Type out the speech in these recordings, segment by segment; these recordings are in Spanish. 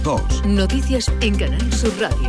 2. Noticias en Canal Sur Radio.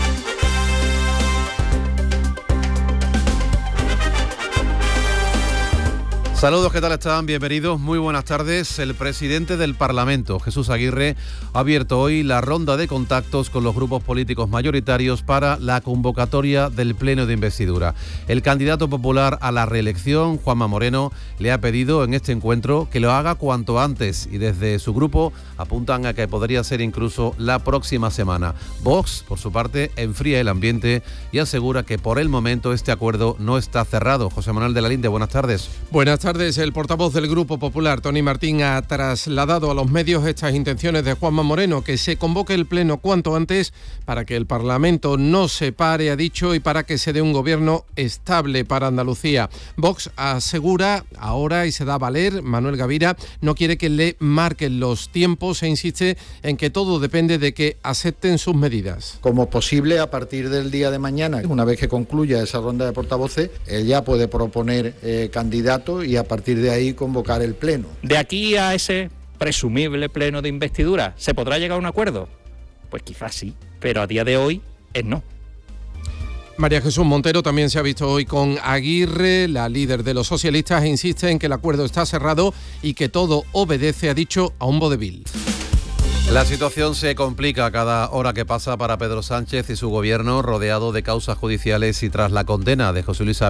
Saludos, ¿qué tal están? Bienvenidos, muy buenas tardes. El presidente del Parlamento, Jesús Aguirre, ha abierto hoy la ronda de contactos con los grupos políticos mayoritarios para la convocatoria del pleno de investidura. El candidato popular a la reelección, Juanma Moreno, le ha pedido en este encuentro que lo haga cuanto antes y desde su grupo apuntan a que podría ser incluso la próxima semana. Vox, por su parte, enfría el ambiente y asegura que por el momento este acuerdo no está cerrado. José Manuel de la Linde, buenas tardes. Buenas tardes. El portavoz del Grupo Popular, Tony Martín, ha trasladado a los medios estas intenciones de Juanma Moreno, que se convoque el pleno cuanto antes para que el Parlamento no se pare, ha dicho, y para que se dé un gobierno estable para Andalucía. Vox asegura ahora, y se da a valer, Manuel Gavira no quiere que le marquen los tiempos e insiste en que todo depende de que acepten sus medidas. Como posible, a partir del día de mañana, una vez que concluya esa ronda de portavoces, él ya puede proponer candidato y a partir de ahí convocar el pleno. De aquí a ese presumible pleno de investidura, ¿se podrá llegar a un acuerdo? Pues quizás sí, pero a día de hoy es no. María Jesús Montero también se ha visto hoy con Aguirre, la líder de los socialistas, e insiste en que el acuerdo está cerrado y que todo obedece, ha dicho, a un vodevil. La situación se complica cada hora que pasa para Pedro Sánchez y su gobierno, rodeado de causas judiciales y tras la condena de José Luis